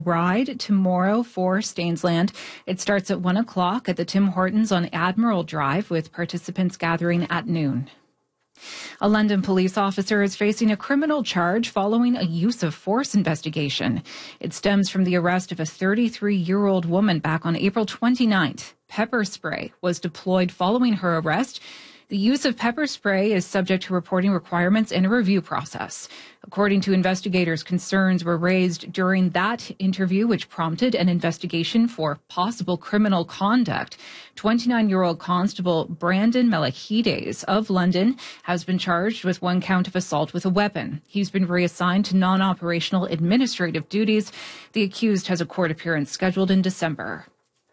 ride tomorrow for Stainsland. It starts at 1 o'clock at the Tim Hortons on Admiral Drive, with participants gathering at noon. A London police officer is facing a criminal charge following a use of force investigation. It stems from the arrest of a 33-year-old woman back on April 29th. Pepper spray was deployed following her arrest. The use of pepper spray is subject to reporting requirements and a review process. According to investigators, concerns were raised during that interview, which prompted an investigation for possible criminal conduct. 29-year-old Constable Brandon Melahides of London has been charged with 1 count of assault with a weapon. He's been reassigned to non-operational administrative duties. The accused has a court appearance scheduled in December.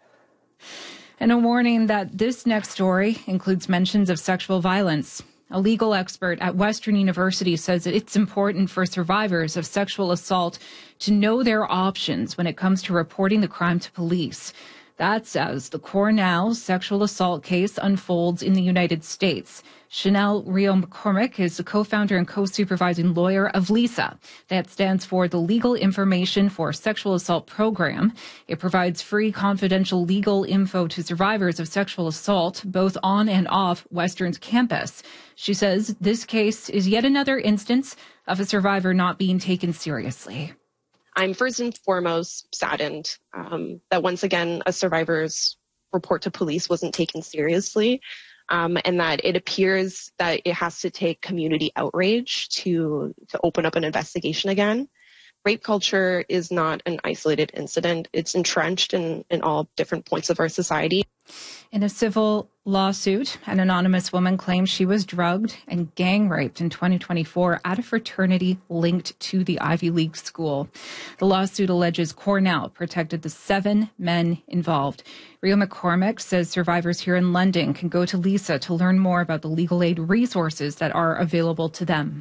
And a warning that this next story includes mentions of sexual violence. A legal expert at Western University says it's important for survivors of sexual assault to know their options when it comes to reporting the crime to police. That's as the Cornell sexual assault case unfolds in the United States. Chanel Rio McCormick is the co-founder and co-supervising lawyer of LISA. That stands for the Legal Information for Sexual Assault Program. It provides free, confidential legal info to survivors of sexual assault, both on and off Western's campus. She says this case is yet another instance of a survivor not being taken seriously. I'm first and foremost saddened that once again a survivor's report to police wasn't taken seriously, and that it appears that it has to take community outrage to open up an investigation again. Rape culture is not an isolated incident. It's entrenched in all different points of our society. In a civil lawsuit, an anonymous woman claims she was drugged and gang raped in 2024 at a fraternity linked to the Ivy League school. The lawsuit alleges Cornell protected the 7 men involved. Rio McCormick says survivors here in London can go to LISA to learn more about the legal aid resources that are available to them.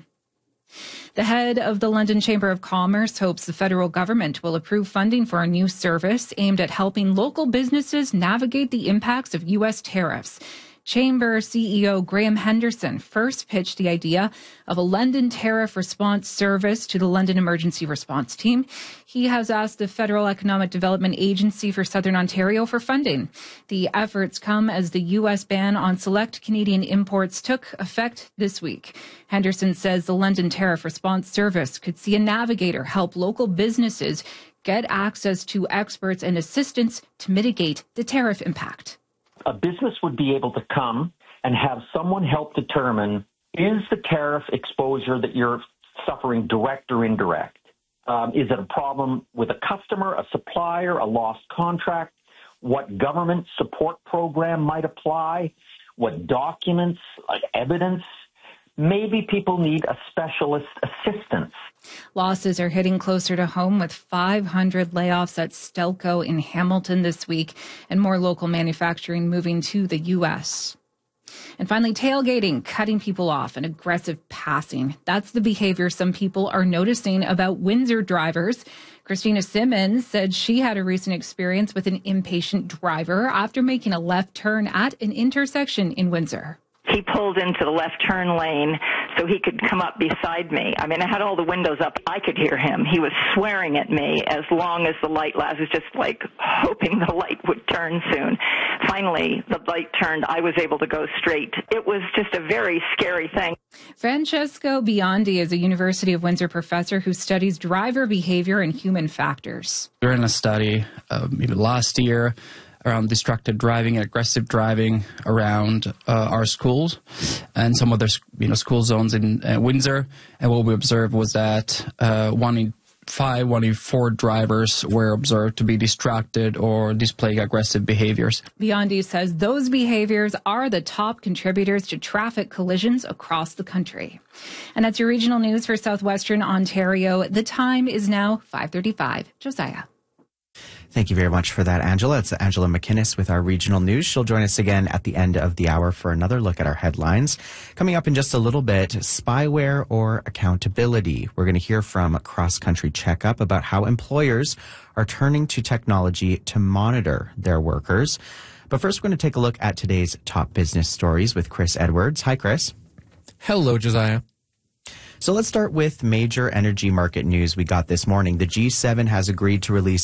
The head of the London Chamber of Commerce hopes the federal government will approve funding for a new service aimed at helping local businesses navigate the impacts of U.S. tariffs. Chamber CEO Graham Henderson first pitched the idea of a London tariff response service to the London Emergency Response Team. He has asked the Federal Economic Development Agency for Southern Ontario for funding. The efforts come as the U.S. ban on select Canadian imports took effect this week. Henderson says the London Tariff Response Service could see a navigator help local businesses get access to experts and assistance to mitigate the tariff impact. A business would be able to come and have someone help determine, is the tariff exposure that you're suffering direct or indirect? Is it a problem with a customer, a supplier, a lost contract? What government support program might apply? What documents, like evidence? Maybe people need a specialist assistance. Losses are hitting closer to home with 500 layoffs at Stelco in Hamilton this week and more local manufacturing moving to the U.S. And finally, tailgating, cutting people off, and aggressive passing. That's the behavior some people are noticing about Windsor drivers. Christina Simmons said she had a recent experience with an impatient driver after making a left turn at an intersection in Windsor. He pulled into the left turn lane so he could come up beside me. I mean, I had all the windows up. I could hear him. He was swearing at me as long as the light lasted, just like hoping the light would turn soon. Finally, the light turned. I was able to go straight. It was just a very scary thing. Francesco Biondi is a University of Windsor professor who studies driver behavior and human factors. During a study even last year around distracted driving and aggressive driving around our schools and some other school zones in Windsor. And what we observed was that 1 in 5, 1 in 4 drivers were observed to be distracted or displaying aggressive behaviors. Biondi says those behaviors are the top contributors to traffic collisions across the country. And that's your regional news for Southwestern Ontario. The time is now 5:35. Josiah. Thank you very much for that, Angela. It's Angela McInnes with our regional news. She'll join us again at the end of the hour for another look at our headlines. Coming up in just a little bit, spyware or accountability. We're going to hear from Cross Country Checkup about how employers are turning to technology to monitor their workers. But first, we're going to take a look at today's top business stories with Chris Edwards. Hi, Chris. Hello, Josiah. So let's start with major energy market news we got this morning. The G7 has agreed to release